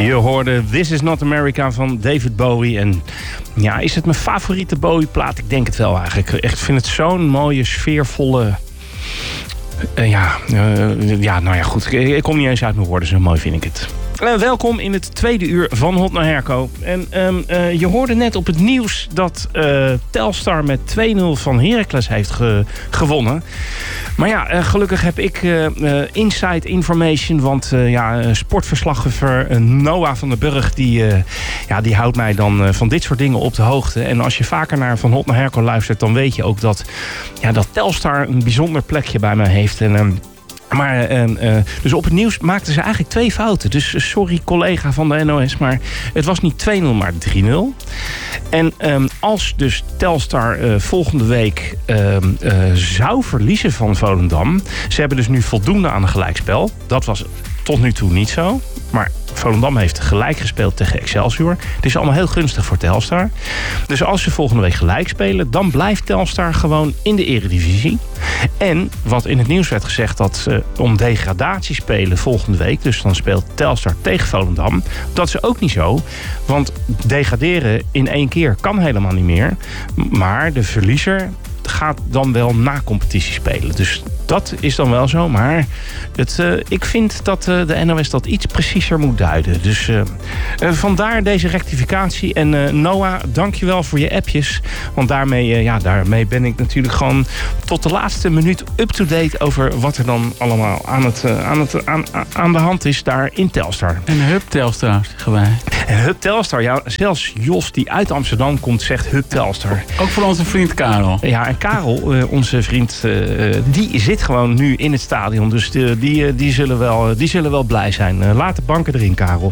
Je hoorde This Is Not America van David Bowie. En ja, is het mijn favoriete Bowie-plaat? Ik denk het wel eigenlijk. Ik vind het zo'n mooie, sfeervolle... nou ja, goed. Ik kom niet eens uit mijn woorden. Zo mooi vind ik het. Welkom in het tweede uur van Hot naar Herco. En je hoorde net op het nieuws dat Telstar met 2-0 van Heracles heeft gewonnen. Maar ja, gelukkig heb ik inside information. Want sportverslaggever Noah van der Burg... die houdt mij dan van dit soort dingen op de hoogte. En als je vaker naar Van Hot naar Herco luistert... dan weet je ook dat Telstar een bijzonder plekje bij mij heeft. En... Dus op het nieuws maakten ze eigenlijk 2 fouten. Dus sorry collega van de NOS, maar het was niet 2-0, maar 3-0. En als dus Telstar volgende week zou verliezen van Volendam... Ze hebben dus nu voldoende aan een gelijkspel. Dat was tot nu toe niet zo. Maar Volendam heeft gelijk gespeeld tegen Excelsior. Het is allemaal heel gunstig voor Telstar. Dus als ze volgende week gelijk spelen... dan blijft Telstar gewoon in de eredivisie. En wat in het nieuws werd gezegd... dat ze om degradatie spelen volgende week... dus dan speelt Telstar tegen Volendam. Dat is ook niet zo. Want degraderen in 1 keer kan helemaal niet meer. Maar de verliezer... gaat dan wel na competitie spelen. Dus dat is dan wel zo. Maar ik vind dat de NOS dat iets preciezer moet duiden. Dus vandaar deze rectificatie. En Noah, dankjewel voor je appjes. Want daarmee ben ik natuurlijk gewoon tot de laatste minuut up-to-date... over wat er dan allemaal aan de hand is daar in Telstar. En Hub Telstar, zeggen wij. En Hub Telstar, ja, zelfs Jos die uit Amsterdam komt zegt Hub Telstar. Ook voor onze vriend Karel. Ja, en Karel, onze vriend, die zit gewoon nu in het stadion. Dus die zullen wel blij zijn. Laat de banken erin, Karel.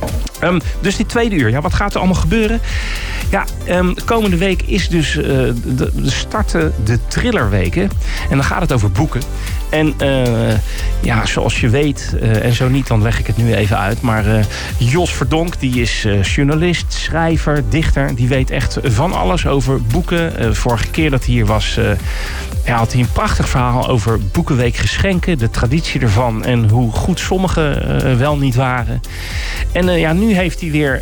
Dus die tweede uur, ja, wat gaat er allemaal gebeuren? Ja, komende week is dus starten de thrillerweken. En dan gaat het over boeken. En zoals je weet, en zo niet, dan leg ik het nu even uit. Maar Jos Verdonk, die is journalist, schrijver, dichter. Die weet echt van alles over boeken. Vorige keer dat hij hier was, had hij een prachtig verhaal over Boekenweek geschenken. De traditie ervan en hoe goed sommige wel niet waren. En nu heeft hij weer,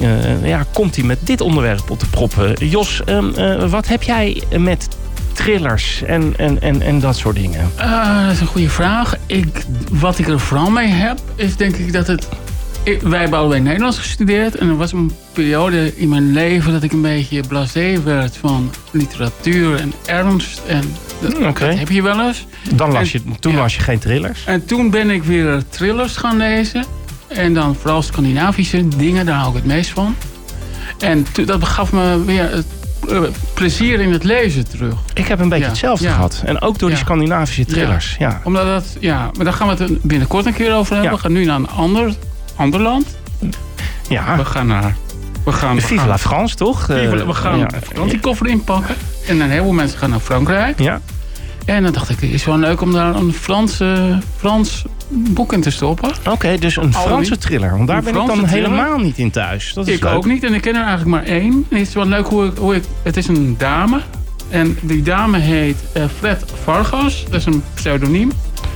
komt hij met dit onderwerp op de proppen. Jos, wat heb jij met thrillers en dat soort dingen? Dat is een goede vraag. Wat ik er vooral mee heb, is denk ik dat wij hebben allebei Nederlands gestudeerd. En er was een periode in mijn leven dat ik een beetje blasé werd van literatuur en ernst. En dat heb je wel eens. Toen las je geen thrillers? En toen ben ik weer thrillers gaan lezen. En dan vooral Scandinavische dingen, daar hou ik het meest van. En dat gaf me weer het plezier in het lezen terug. Ik heb een beetje hetzelfde gehad. En ook door die Scandinavische thrillers. Ja. Omdat maar daar gaan we het binnenkort een keer over hebben. Ja. We gaan nu naar een ander land. Ja. We gaan Vive la France, toch? We gaan een vakantiekoffer inpakken. En een heleboel mensen gaan naar Frankrijk. Ja. En dan dacht ik, het is wel leuk om daar een Frans boek in te stoppen. Oké, dus een Franse thriller. Want daar ben ik dan helemaal niet in thuis. Dat is ik leuk. Ook niet. En ik ken er eigenlijk maar 1. En het is wel leuk het is een dame. En die dame heet Fred Vargas. Dat is een pseudoniem.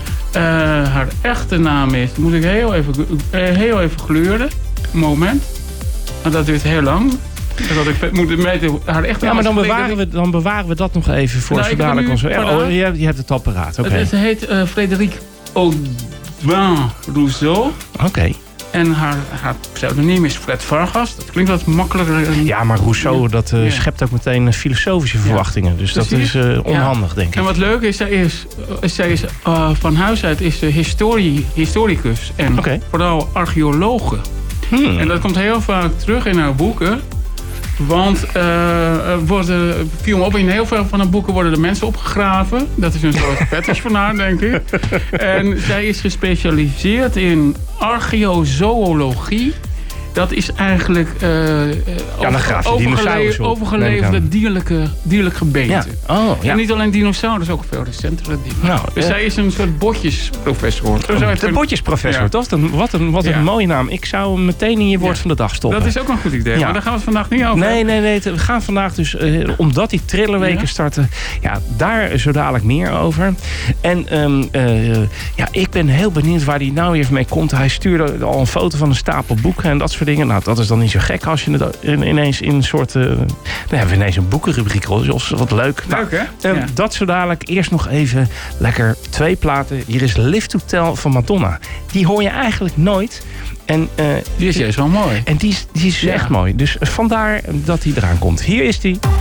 Haar echte naam is... Moet ik heel even gluren. Moment. Want dat duurt heel lang. Dat ik moet meten haar echte naam. Ja, maar dan bewaren we dat nog even voor zo dadelijk. Je hebt het al paraat. Okay. Ze heet Frédéric Audouin Rousseau. Oké. En haar pseudoniem is Fred Vargas. Dat klinkt wat makkelijker. Ja, maar Rousseau schept ook meteen filosofische verwachtingen. Dus dat is onhandig, denk ik. En wat leuk is, zij is van huis uit is historicus. En vooral archeologe. En dat komt heel vaak terug in haar boeken. Want viel me op, in heel veel van haar boeken worden de mensen opgegraven. Dat is een soort fetish van haar, denk ik. En zij is gespecialiseerd in archeozoologie. Dat is eigenlijk dan graaf je dinosaurus op, overgeleverde dierlijk gebeente. Ja. Oh, ja. En niet alleen dinosaurus, ook veel recentere dieren. Nou, dus hij is een soort botjesprofessor. De botjesprofessor, Ja. toch? Wat een mooie naam. Ik zou hem meteen in je woord van de dag stoppen. Dat is ook een goed idee, Ja. maar daar gaan we het vandaag niet over. Nee. We gaan vandaag dus, omdat die trillerweken starten, daar zo dadelijk meer over. En ik ben heel benieuwd waar hij nou weer mee komt. Hij stuurde al een foto van een stapel boeken en dat soort dingen. Nou, dat is dan niet zo gek als je het ineens in een soort... dan hebben we ineens een boekenrubriek. Dus wat leuk. Leuk, hè? Ja. Dat zo dadelijk. Eerst nog even lekker 2 platen. Hier is Live to Tell van Madonna. Die hoor je eigenlijk nooit. En, die is juist wel mooi. En die is echt mooi. Dus vandaar dat hij eraan komt. Hier is die.